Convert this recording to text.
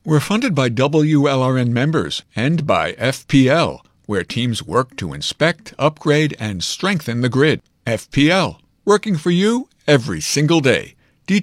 We're funded by WLRN members and by FPL, where teams work to inspect, upgrade, and strengthen the grid. FPL, working for you every single day.